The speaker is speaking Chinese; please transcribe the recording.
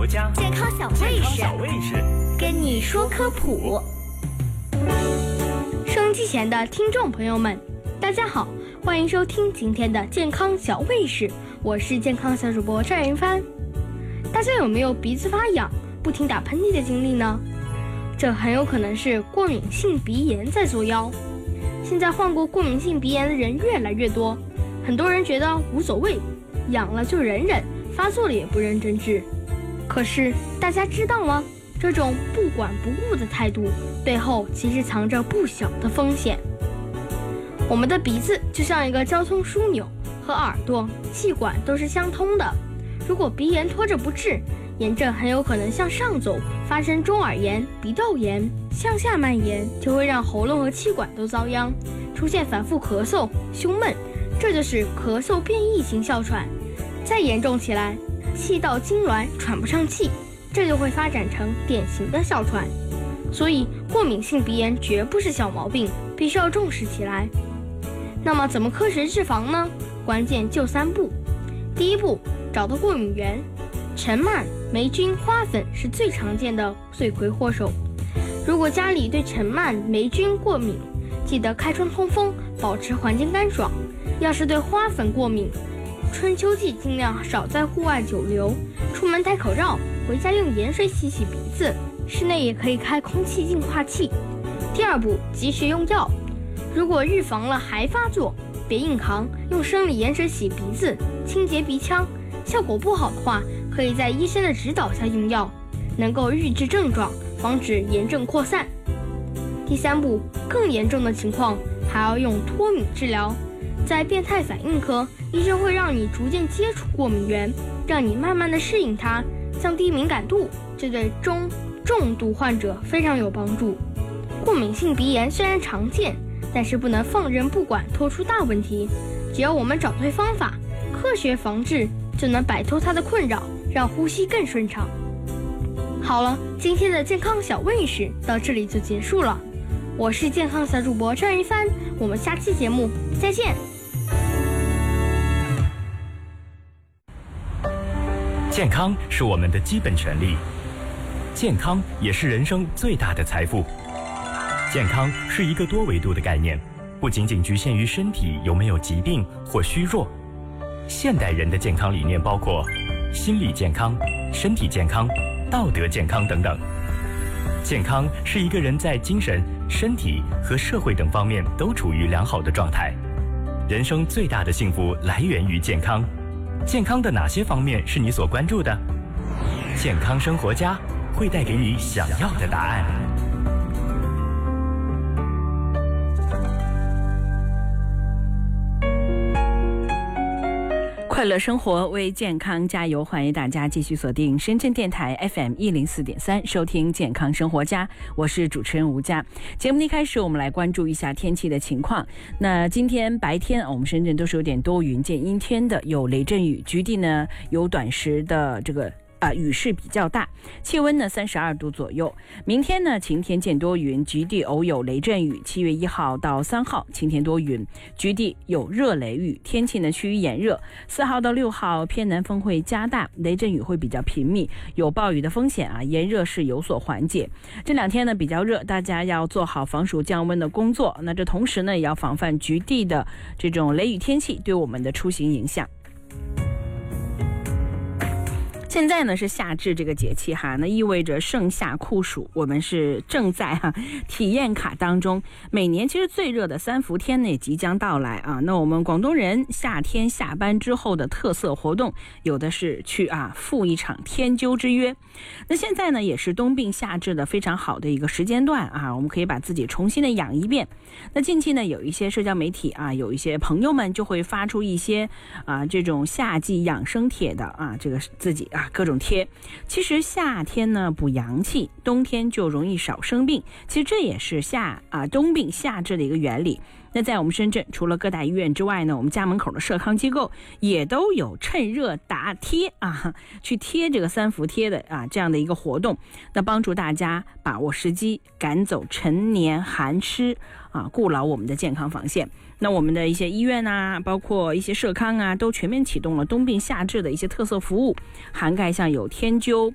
活家， 健康小卫士，跟你说科普。收音机前的听众朋友们，大家好，欢迎收听今天的健康小卫士，我是健康小主播赵云帆。大家有没有鼻子发痒、不停打喷嚏的经历呢？这很有可能是过敏性鼻炎在作妖。现在患过过敏性鼻炎的人越来越多，很多人觉得无所谓，痒了就忍忍，发作了也不认真治。可是大家知道吗？这种不管不顾的态度背后其实藏着不小的风险。我们的鼻子就像一个交通枢纽，和耳朵、气管都是相通的。如果鼻炎拖着不治，炎症很有可能向上走，发生中耳炎、鼻窦炎，向下蔓延就会让喉咙和气管都遭殃，出现反复咳嗽、胸闷，这就是咳嗽变异型哮喘。再严重起来，气道痉挛，喘不上气，这就会发展成典型的哮喘。所以过敏性鼻炎绝不是小毛病，必须要重视起来。那么怎么科学治防呢？关键就3步。第一步，找到过敏源。尘螨、霉菌、花粉是最常见的罪魁祸首。如果家里对尘螨、霉菌过敏，记得开窗通风，保持环境干爽。要是对花粉过敏，春秋季尽量少在户外久留，出门戴口罩，回家用盐水洗洗鼻子，室内也可以开空气净化器。第二步，及时用药。如果预防了还发作，别硬扛，用生理盐水洗鼻子，清洁鼻腔。效果不好的话，可以在医生的指导下用药，能够预治症状，防止炎症扩散。第3步，更严重的情况还要用脱敏治疗。在变态反应科，医生会让你逐渐接触过敏源，让你慢慢的适应它，降低敏感度，这对重度患者非常有帮助。过敏性鼻炎虽然常见，但是不能放任不管，拖出大问题。只要我们找对方法，科学防治，就能摆脱它的困扰，让呼吸更顺畅。好了，今天的健康小卫士到这里就结束了。我是健康小主播张一帆，我们下期节目再见。 健康是我们的基本权利，健康也是人生最大的财富。健康是一个多维度的概念，不仅仅局限于身体有没有疾病或虚弱。现代人的健康理念包括心理健康、身体健康、道德健康等等。健康是一个人在精神、身体和社会等方面都处于良好的状态。人生最大的幸福来源于健康。健康的哪些方面是你所关注的？健康生活家会带给你想要的答案。 快乐生活，为健康加油！欢迎大家继续锁定深圳电台 FM 104.3，收听健康生活家，我是主持人吴佳。节目的一开始，我们来关注一下天气的情况。那今天白天我们深圳都是有点多云见阴天的，有雷阵雨，局地呢有短时的这个雨势比较大，气温呢32度左右。明天呢晴天见多云，局地偶有雷阵雨。7月1号到3号晴天多云，局地有热雷雨，天气呢趋于炎热。4号到6号偏南风会加大，雷阵雨会比较频密，有暴雨的风险啊。炎热是有所缓解。这2天呢比较热，大家要做好防暑降温的工作。那这同时呢也要防范局地的这种雷雨天气对我们的出行影响。现在呢是夏至这个节气哈，那意味着盛夏酷暑，我们是正在体验卡当中。每年其实最热的3伏天呢也即将到来啊。那我们广东人夏天下班之后的特色活动，有的是去赴一场天灸之约。那现在呢也是冬病夏治的非常好的一个时间段啊，我们可以把自己重新的养一遍。那近期呢有一些社交媒体有一些朋友们就会发出一些这种夏季养生帖的这个自己各种贴。其实夏天呢补阳气，冬天就容易少生病，其实这也是冬病夏治的一个原理。那在我们深圳，除了各大医院之外呢，我们家门口的社康机构也都有趁热打贴去贴这个3伏贴的这样的一个活动，那帮助大家把握时机，赶走陈年寒湿固牢我们的健康防线。那我们的一些医院包括一些社康都全面启动了冬病夏治的一些特色服务，涵盖像有天灸、